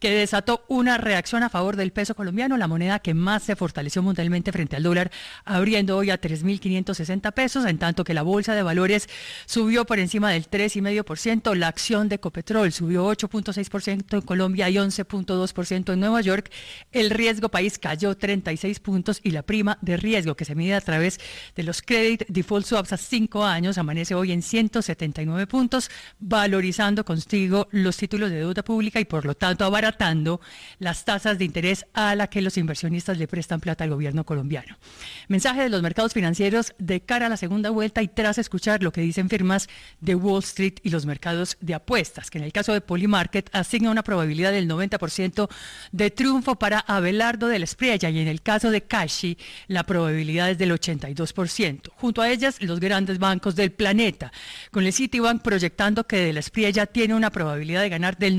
que desató una reacción a favor del peso colombiano, la moneda que más se fortaleció mundialmente frente al dólar, abriendo hoy a 3.560 pesos, en tanto que la bolsa de valores subió por encima del 3,5%, la acción de Ecopetrol subió 8,6% en Colombia y 11,2% en Nueva York, el riesgo país cayó 36 puntos y la prima de riesgo que se mide a través de los Credit Default Swaps a 5 años amanece hoy en 179 puntos, valorizando consigo los títulos de deuda pública y por lo tanto abaratando las tasas de interés a la que los inversionistas le prestan plata al gobierno colombiano. Mensaje de los mercados financieros de cara a la segunda vuelta y tras escuchar lo que dicen firmas de Wall Street y los mercados de apuestas, que en el caso de Polymarket asigna una probabilidad del 90% de triunfo para Abelardo de la Espriella y en el caso de Cashi la probabilidad es del 82%. Junto a ellas los grandes bancos del planeta, con el Citibank proyectando que de la Espriella tiene una probabilidad de ganar del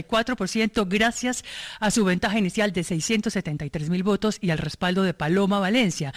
94% gracias a su ventaja inicial de 673,000 votos y al respaldo de Paloma Valencia,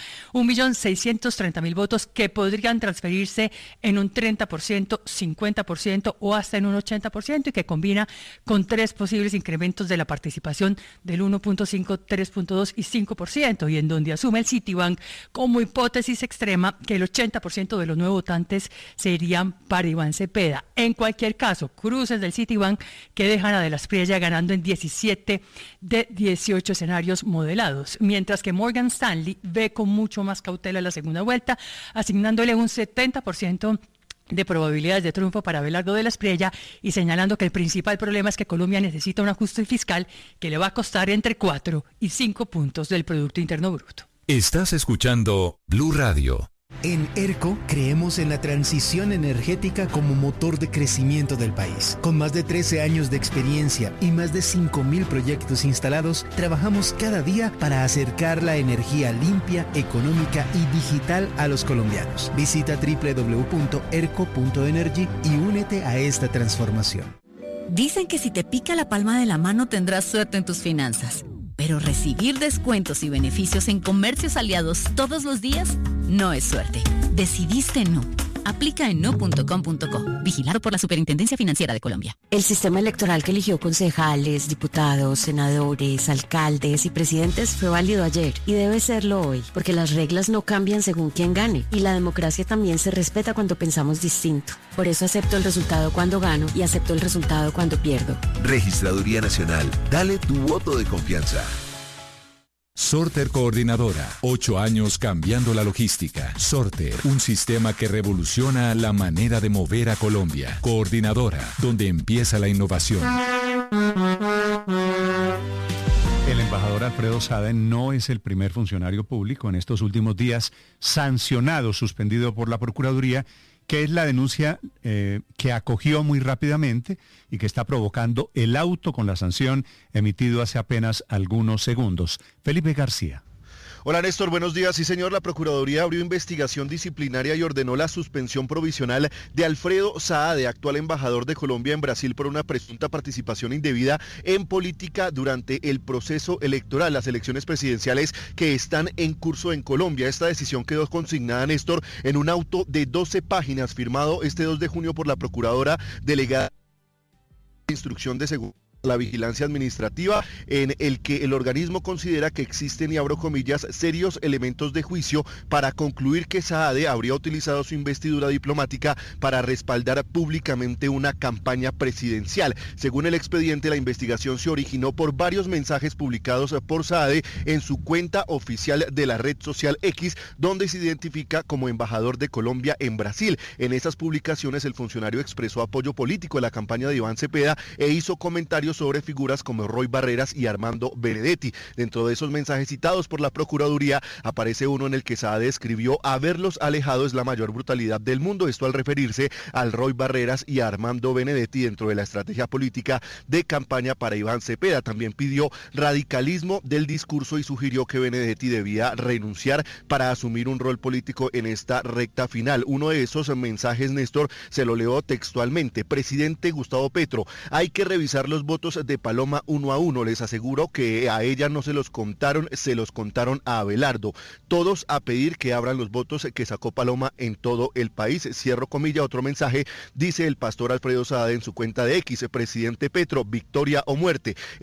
1.630.000 votos que podrían transferirse en un 30%, 50% o hasta en un 80% y que combina con 3 posibles incrementos de la participación del 1.5, 3.2 y 5% y en donde asume el Citibank como hipótesis extrema que el 80% de los nuevos votantes serían para Iván Cepeda. En cualquier caso, cruces del Citibank que dejan a De la Espriella ganando en 17 de 18 escenarios modelados, mientras que Morgan Stanley ve con mucho más cautela la segunda vuelta, asignándole un 70% de probabilidades de triunfo para Abelardo de la Espriella y señalando que el principal problema es que Colombia necesita un ajuste fiscal que le va a costar entre 4 y 5 puntos del Producto Interno Bruto. Estás escuchando Blue Radio. En ERCO creemos en la transición energética como motor de crecimiento del país. Con más de 13 años de experiencia y más de 5.000 proyectos instalados, trabajamos cada día para acercar la energía limpia, económica y digital a los colombianos. Visita www.erco.energy y únete a esta transformación. Dicen que si te pica la palma de la mano tendrás suerte en tus finanzas. Pero recibir descuentos y beneficios en comercios aliados todos los días no es suerte. Decidiste no. Aplica en no.com.co. Vigilado por la Superintendencia Financiera de Colombia. El sistema electoral que eligió concejales, diputados, senadores, alcaldes y presidentes fue válido ayer y debe serlo hoy, porque las reglas no cambian según quién gane y la democracia también se respeta cuando pensamos distinto. Por eso acepto el resultado cuando gano y acepto el resultado cuando pierdo. Registraduría Nacional. Dale tu voto de confianza. Sorter Coordinadora, 8 años cambiando la logística. Sorter, un sistema que revoluciona la manera de mover a Colombia. Coordinadora, donde empieza la innovación. El embajador Alfredo Sade no es el primer funcionario público en estos últimos días sancionado, suspendido por la Procuraduría, que es la denuncia que acogió muy rápidamente y que está provocando el auto con la sanción emitido hace apenas algunos segundos. Felipe García. Hola Néstor, buenos días. Sí señor, la Procuraduría abrió investigación disciplinaria y ordenó la suspensión provisional de Alfredo Saade, actual embajador de Colombia en Brasil, por una presunta participación indebida en política durante el proceso electoral, las elecciones presidenciales que están en curso en Colombia. Esta decisión quedó consignada, Néstor, en un auto de 12 páginas firmado este 2 de junio por la Procuradora Delegada de Instrucción de Seguridad, la vigilancia administrativa, en el que el organismo considera que existen, y abro comillas, serios elementos de juicio para concluir que Saade habría utilizado su investidura diplomática para respaldar públicamente una campaña presidencial. Según el expediente, la investigación se originó por varios mensajes publicados por Saade en su cuenta oficial de la red social X, donde se identifica como embajador de Colombia en Brasil. En esas publicaciones el funcionario expresó apoyo político a la campaña de Iván Cepeda e hizo comentarios sobre figuras como Roy Barreras y Armando Benedetti. Dentro de esos mensajes citados por la Procuraduría aparece uno en el que Saade escribió: haberlos alejado es la mayor brutalidad del mundo. Esto al referirse al Roy Barreras y a Armando Benedetti dentro de la estrategia política de campaña para Iván Cepeda. También pidió radicalismo del discurso y sugirió que Benedetti debía renunciar para asumir un rol político en esta recta final. Uno de esos mensajes, Néstor, se lo leo textualmente: presidente Gustavo Petro, hay que revisar los votos de Paloma uno a uno. Les aseguro que a ella no se los contaron, se los contaron a Abelardo. Todos a pedir que abran los votos que sacó Paloma en todo el país. Cierro comilla. Otro mensaje, dice el pastor Alfredo Saade en su cuenta de X: presidente Petro, victoria o muerte.